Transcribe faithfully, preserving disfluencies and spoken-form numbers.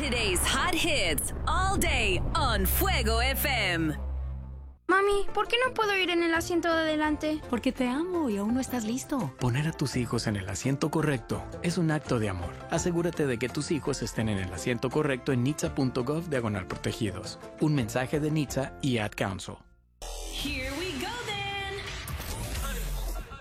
Today's hot hits all day on Fuego F M. Mami, ¿por qué no puedo ir en el asiento de adelante? Porque te amo y aún no estás listo. Poner a tus hijos en el asiento correcto es un acto de amor. Asegúrate de que tus hijos estén en el asiento correcto en nitsa punto gov diagonal protegidos. Un mensaje de Nitsa y Ad Council. Here we